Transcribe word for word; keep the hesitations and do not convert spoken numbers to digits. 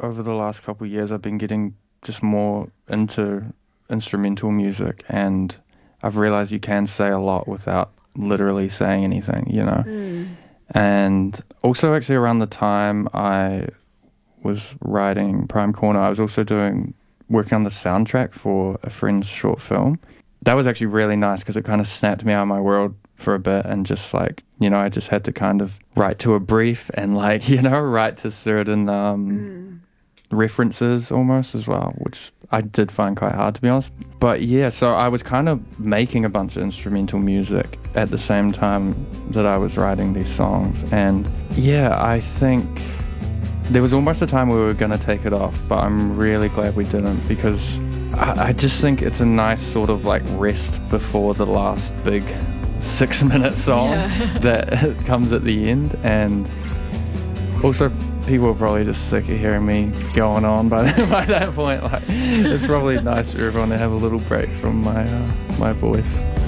over the last couple of years, I've been getting just more into instrumental music, and I've realized you can say a lot without literally saying anything, you know. Mm. And also, actually, around the time I was writing Prime Corner, I was also doing working on the soundtrack for a friend's short film. That was actually really nice because it kind of snapped me out of my world for a bit, and just like, you know, I just had to kind of write to a brief and like, you know, write to certain um, Mm. references almost as well, which I did find quite hard, to be honest. But yeah, so I was kind of making a bunch of instrumental music at the same time that I was writing these songs. And yeah, I think there was almost a time where we were going to take it off, but I'm really glad we didn't, because I, I just think it's a nice sort of like rest before the last big six minute song Yeah. that comes at the end. And also, people are probably just sick of hearing me going on by that, by that point. Like, it's probably nice for everyone to have a little break from my uh, my voice.